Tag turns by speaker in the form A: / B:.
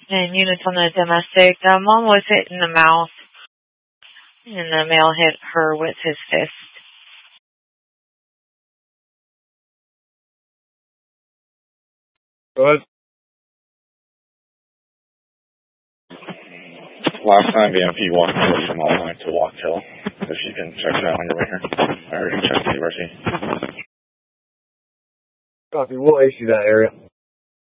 A: And units on the domestic, the mom was hit in the mouth, and the male hit her with his fist.
B: Go ahead. Last time the MP walked from Illinois to Walk Hill. If you can check that on your way here. Or you can check the URC.
C: Copy, we'll issue that area.